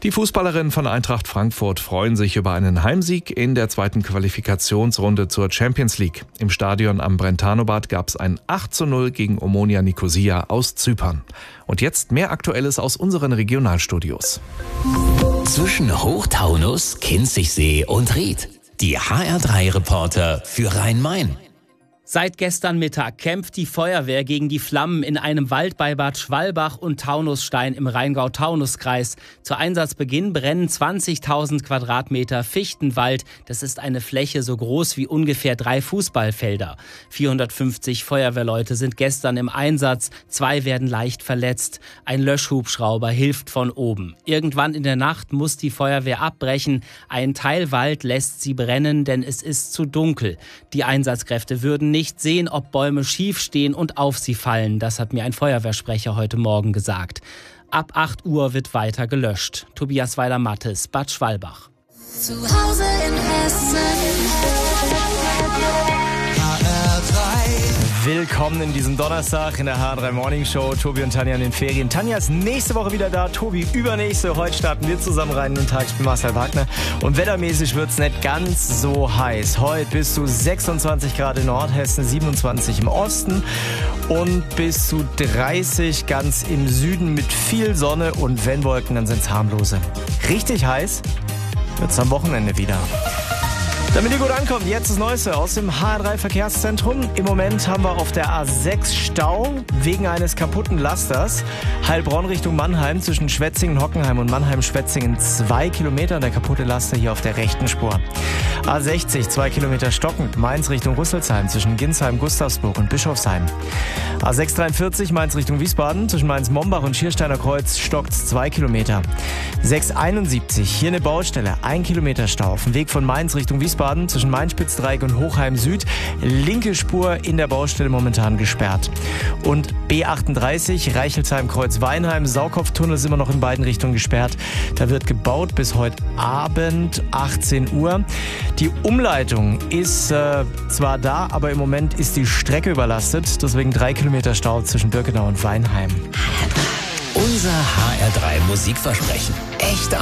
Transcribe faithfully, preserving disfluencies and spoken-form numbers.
Die Fußballerinnen von Eintracht Frankfurt freuen sich über einen Heimsieg in der zweiten Qualifikationsrunde zur Champions League. Im Stadion am Brentano-Bad gab es ein acht zu null gegen Omonia Nikosia aus Zypern. Und jetzt mehr Aktuelles aus unseren Regionalstudios. Zwischen Hochtaunus, Kinzigsee und Ried. Die H R drei Reporter für Rhein-Main. Seit gestern Mittag kämpft die Feuerwehr gegen die Flammen in einem Wald bei Bad Schwalbach und Taunusstein im Rheingau-Taunus-Kreis. Zu Einsatzbeginn brennen zwanzigtausend Quadratmeter Fichtenwald. Das ist eine Fläche so groß wie ungefähr drei Fußballfelder. vierhundertfünfzig Feuerwehrleute sind gestern im Einsatz. Zwei werden leicht verletzt. Ein Löschhubschrauber hilft von oben. Irgendwann in der Nacht muss die Feuerwehr abbrechen. Ein Teil Wald lässt sie brennen, denn es ist zu dunkel. Die Einsatzkräfte würden nicht sehen, ob Bäume schief stehen und auf sie fallen. Das hat mir ein Feuerwehrsprecher heute Morgen gesagt. Ab acht Uhr wird weiter gelöscht. Tobias Weiler-Mattes, Bad Schwalbach. Zu Hause in Hessen. H R drei. Willkommen in diesem Donnerstag in der H R drei Morning Show. Tobi und Tanja in den Ferien. Tanja ist nächste Woche wieder da. Tobi übernächste. Heute starten wir zusammen rein in den Tag. Ich bin Marcel Wagner. Und wettermäßig wird es nicht ganz so heiß. Heute bis zu sechsundzwanzig Grad in Nordhessen, siebenundzwanzig im Osten und bis zu dreißig ganz im Süden mit viel Sonne. Und wenn Wolken, dann sind es harmlose. Richtig heiß wird es am Wochenende wieder. Damit ihr gut ankommt, jetzt das Neueste aus dem H R drei Verkehrszentrum. Im Moment haben wir auf der A sechs Stau wegen eines kaputten Lasters. Heilbronn Richtung Mannheim zwischen Schwetzingen, Hockenheim und Mannheim-Schwetzingen zwei Kilometer. Der kaputte Laster hier auf der rechten Spur. A sechzig, zwei Kilometer stockend. Mainz Richtung Rüsselsheim zwischen Ginsheim, Gustavsburg und Bischofsheim. A sechs dreiundvierzig, Mainz Richtung Wiesbaden zwischen Mainz-Mombach und Schiersteiner Kreuz stockt zwei Kilometer. sechs einundsiebzig, hier eine Baustelle, ein Kilometer Stau auf dem Weg von Mainz Richtung Wiesbaden zwischen Main-Spitzdreieck und Hochheim Süd. Linke Spur in der Baustelle momentan gesperrt. Und B achtunddreißig, Reichelsheim-Kreuz-Weinheim, Saukopftunnel ist immer noch in beiden Richtungen gesperrt. Da wird gebaut bis heute Abend, achtzehn Uhr. Die Umleitung ist äh, zwar da, aber im Moment ist die Strecke überlastet. Deswegen drei Kilometer Stau zwischen Birkenau und Weinheim. Unser H R drei Musikversprechen. Echte